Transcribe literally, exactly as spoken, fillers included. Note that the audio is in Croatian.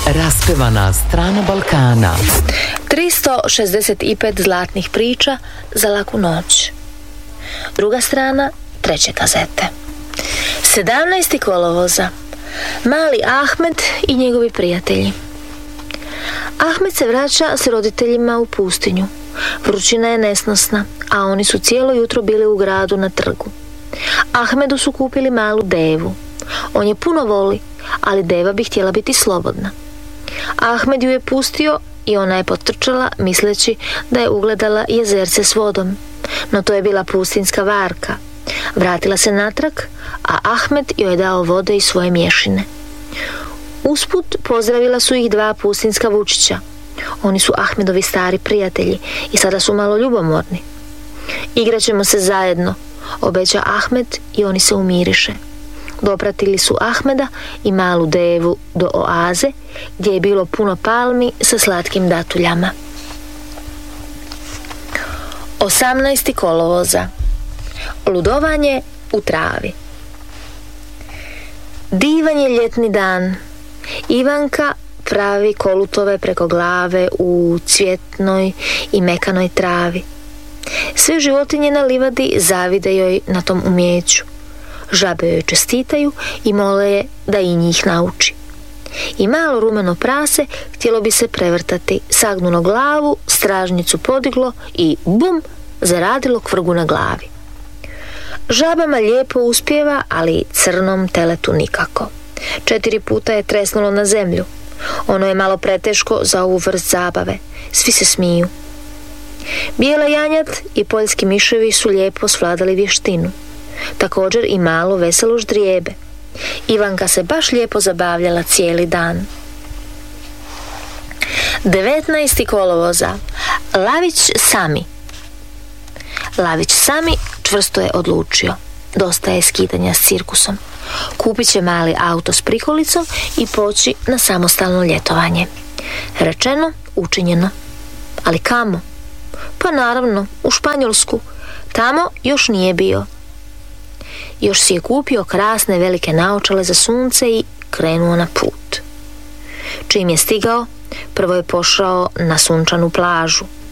Raspevana strana Balkana. tristo šezdeset pet zlatnih priča za laku noć. Druga strana treće kazete. sedamnaestog kolovoza. Mali Ahmed i njegovi prijatelji. Ahmed se vraća s roditeljima u pustinju. Vrućina je nesnosna, a oni su cijelo jutro bili u gradu na trgu. Ahmedu su kupili malu devu. On je puno voli, ali deva bi htjela biti slobodna. Ahmed ju je pustio i ona je potrčala misleći da je ugledala jezerce s vodom. No to je bila pustinska varka. Vratila se natrag, a Ahmed joj je dao vode iz svoje mješine. Usput pozdravila su ih dva pustinska vučića. Oni su Ahmedovi stari prijatelji i sada su malo ljubomorni. Igraćemo se zajedno, obeća Ahmed i oni se umiriše. Dopratili su Ahmeda i malu devu do oaze gdje je bilo puno palmi sa slatkim datuljama. osamnaestog kolovoza. Ludovanje u travi. Divan je ljetni dan. Ivanka pravi kolutove preko glave u cvjetnoj i mekanoj travi. Sve životinje na livadi zavide joj na tom umjeću. Žabe joj čestitaju i mole je da i njih nauči. I malo rumeno prase htjelo bi se prevrtati, sagnulo glavu, stražnicu podiglo i bum, zaradilo kvrgu na glavi. Žabama lijepo uspijeva, ali crnom teletu nikako. Četiri puta je tresnulo na zemlju. Ono je malo preteško za ovu vrst zabave. Svi se smiju. Bijela janjad i poljski miševi su lijepo svladali vještinu. Također i malo veselo ždrijebe. Ivanka se baš lijepo zabavljala cijeli dan. devetnaestog kolovoza. Lavić Sami. Lavić Sami čvrsto je odlučio. Dosta je skidanja s cirkusom. Kupit će mali auto s prikolicom i poći na samostalno ljetovanje. Rečeno, učinjeno. Ali kamo? Pa naravno, u Španjolsku. Tamo još nije bio. Još si je kupio krasne velike naočale za sunce i krenuo na put. Čim je stigao, prvo je pošao na sunčanu plažu.